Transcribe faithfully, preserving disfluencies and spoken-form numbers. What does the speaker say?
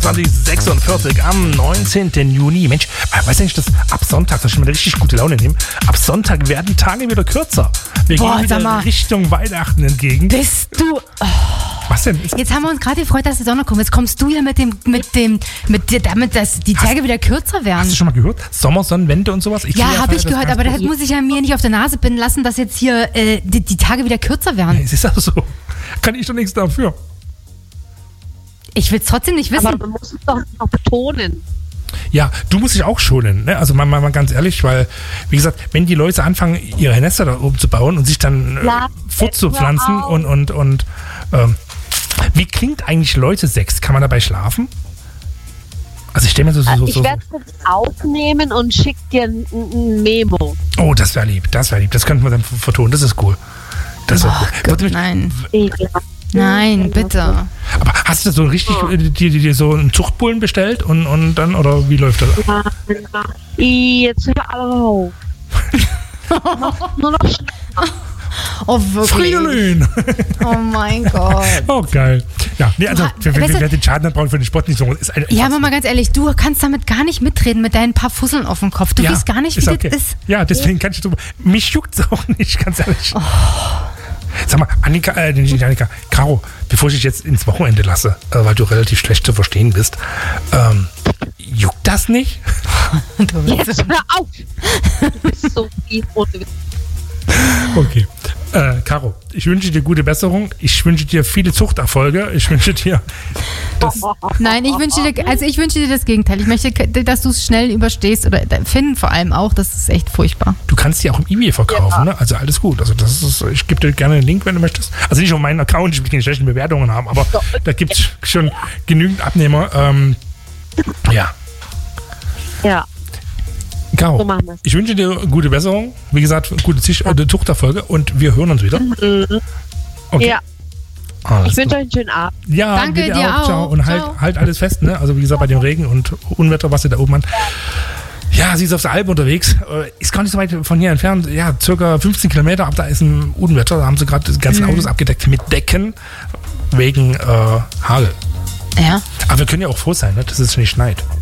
zweiundzwanzig Uhr sechsundvierzig am neunzehnten Juni. Mensch, weißt du nicht, dass ab Sonntag, das soll ich mal eine richtig gute Laune nehmen, ab Sonntag werden Tage wieder kürzer. Wir Boah, gehen wieder Richtung Weihnachten entgegen. Bist du... Oh. Was denn? Jetzt haben wir uns gerade gefreut, dass die Sonne kommt. Jetzt kommst du ja mit dem, mit dem, mit dir, damit, dass die Tage hast, wieder kürzer werden. Hast du schon mal gehört? Sommersonnenwende und sowas? Ich ja, habe ich gehört, aber das muss ich ja mir nicht auf der Nase binden lassen, dass jetzt hier äh, die, die Tage wieder kürzer werden. Ja, es ist auch so. Kann ich doch nichts dafür. Ich will es trotzdem nicht wissen. Aber man muss es doch noch betonen. Ja, du musst dich auch schonen, ne? Also mal, mal, mal ganz ehrlich, weil, wie gesagt, wenn die Leute anfangen, ihre Nester da oben zu bauen und sich dann äh, fortzupflanzen und, und, und ähm, wie klingt eigentlich Leute Sex? Kann man dabei schlafen? Also ich stelle mir so... so, so ich werde es jetzt aufnehmen und schick dir ein, ein Memo. Oh, das wäre lieb, das wäre lieb. Das könnten wir dann vertonen, das ist cool. Das wäre oh, cool. Gott, nein. Nein, bitte. Aber hast du so richtig oh. dir, dir so einen Zuchtbullen bestellt und, und dann, oder wie läuft das? Ja, jetzt hör auf. Nur noch Oh, wirklich? Fridolin! Oh mein Gott. Oh, geil. Ja, nee, also, wer, wer, wer den Schaden hat, braucht für den Sport nicht so. Ist ein, ja, aber mal ganz ehrlich, du kannst damit gar nicht mitreden mit deinen paar Fusseln auf dem Kopf. Du ja, weißt gar nicht, wie okay. das ist. Ja, deswegen kann ich drüber. Mich juckt es auch nicht, ganz ehrlich. Oh. Sag mal, Annika, äh, nicht Annika, Caro, bevor ich dich jetzt ins Wochenende lasse, äh, weil du relativ schlecht zu verstehen bist, ähm, juckt das nicht? Du jetzt hör auf! Du bist so viel unterwegs. Okay. Äh, Caro, ich wünsche dir gute Besserung. Ich wünsche dir viele Zuchterfolge. Ich wünsche dir das. Nein, ich wünsche dir, also ich wünsche dir das Gegenteil. Ich möchte, dass du es schnell überstehst oder Finn vor allem auch. Das ist echt furchtbar. Du kannst die auch im eBay verkaufen, ja. Ne? Also alles gut. Also das ist, ich gebe dir gerne einen Link, wenn du möchtest. Also nicht auf meinen Account, ich will keine schlechten Bewertungen haben, aber da gibt es schon genügend Abnehmer. Ähm, ja. Ja. Caro, so ich wünsche dir gute Besserung. Wie gesagt, gute Zisch- ja. Zuchterfolge und wir hören uns wieder. Okay. Ja. Alles ich wünsche euch einen schönen Abend. Ja, danke dir auch. auch. Ciao. Und Ciao. Halt, halt alles fest, ne? Also wie gesagt, bei dem Regen und Unwetter, was ihr da oben habt. Ja, sie ist auf der Alp unterwegs. Ist gar nicht so weit von hier entfernt. Ja, circa fünfzehn Kilometer. Ab da ist ein Unwetter. Da haben sie gerade die ganzen mhm. Autos abgedeckt mit Decken wegen äh, Hagel. Ja. Aber wir können ja auch froh sein, ne? Dass es nicht schneit.